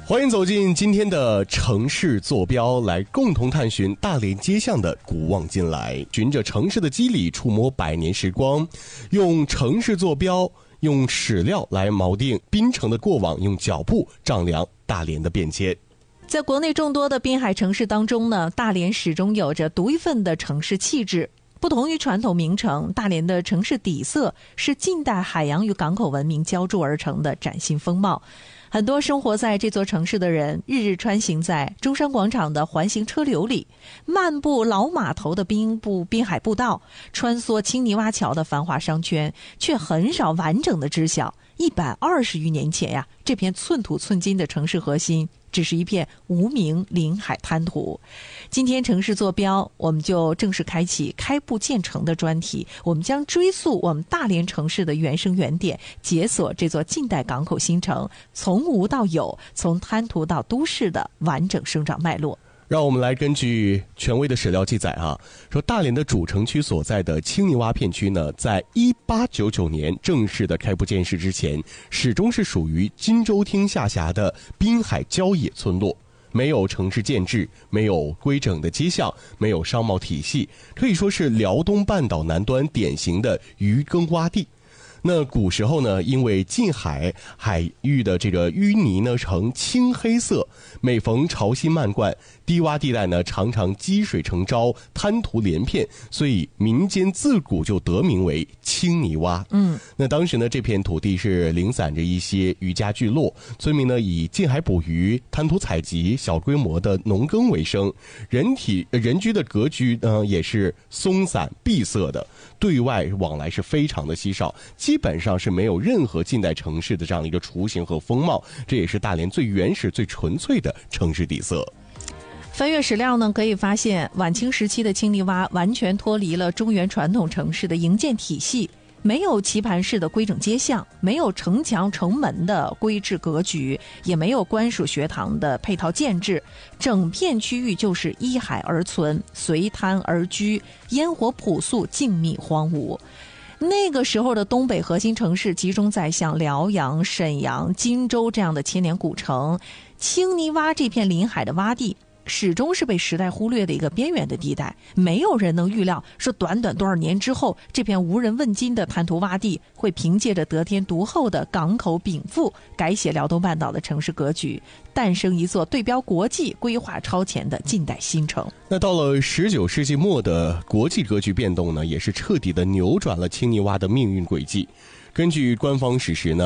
欢迎走进今天的城市坐标，来共同探寻大连街巷的古往今来，循着城市的肌理，触摸百年时光，用城市坐标，用史料来锚定滨城的过往，用脚步丈量大连的变迁。 在国内众多的滨海城市当中呢，大连始终有着独一份的城市气质。不同于传统名城，大连的城市底色是近代海洋与港口文明浇筑而成的崭新风貌。很多生活在这座城市的人，日日穿行在中山广场的环形车流里，漫步老码头的滨海步道，穿梭青泥洼桥的繁华商圈，却很少完整的知晓120余年前呀，这片寸土寸金的城市核心只是一片无名临海滩涂。今天城市坐标，我们就正式开启开埠建城的专题，我们将追溯我们大连城市的原生原点，解锁这座近代港口新城从无到有，从滩涂到都市的完整生长脉络。 让我们来根据权威的史料记载说大连的主城区所在的青泥洼片区呢，在1899年正式的开埠建设之前，始终是属于金州厅下辖的滨海郊野村落，没有城市建制，没有规整的街巷，没有商贸体系，可以说是辽东半岛南端典型的渔耕洼地。那古时候呢，因为近海域的这个淤泥呢呈青黑色，每逢潮汐漫灌，低洼地带呢常常积水成沼，滩涂连片，所以民间自古就得名为青泥洼。那当时呢，这片土地是零散着一些渔家聚落，村民呢以近海捕鱼、滩涂采集、小规模的农耕为生，人居的格局呢也是松散闭塞的，对外往来是非常的稀少，基本上是没有任何近代城市的这样的一个雏形和风貌，这也是大连最原始最纯粹的城市底色。 翻阅史料呢，可以发现晚清时期的青泥洼完全脱离了中原传统城市的营建体系，没有棋盘式的规整街巷，没有城墙城门的规制格局，也没有官署学堂的配套建制，整片区域就是依海而存，随滩而居，烟火朴素，静谧荒芜。那个时候的东北核心城市集中在像辽阳、沈阳、荆州这样的千年古城，青泥洼这片临海的洼地始终是被时代忽略的一个边缘的地带，没有人能预料说短短多少年之后，这片无人问津的滩涂洼地会凭借着得天独厚的港口禀赋，改写辽东半岛的城市格局，诞生一座对标国际、规划超前的近代新城。 那到了19世纪末的国际格局变动呢，也是彻底的扭转了青泥洼的命运轨迹。根据官方史实呢，